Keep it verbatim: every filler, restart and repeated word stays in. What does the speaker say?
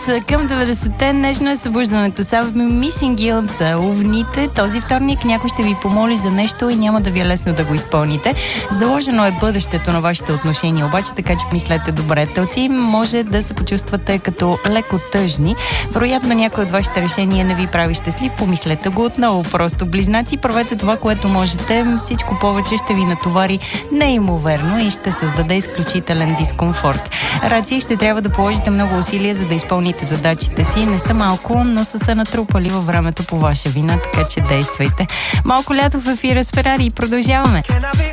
към деветдесетте. Днешно е събуждането. Сега Missing Guilt, да овните. Този вторник някой ще ви помоли за нещо и няма да ви е лесно да го изпълните. Заложено е бъдещето на вашите отношения, обаче така че мислете добре. Телци, може да се почувствате като леко тъжни. Вероятно някой от вашите решения не ви прави щастлив. Помислете го отново. Просто близнаци, правете това, което можете. Всичко повече ще ви натовари неимоверно и ще създаде изключителен дискомфорт. Раци, ще трябва да положите много усилия, за да изпълните задачите си. Не са малко, но са се натрупали във времето по ваша вина, така че действайте. Малко лято в ефира с Ферари и продължаваме.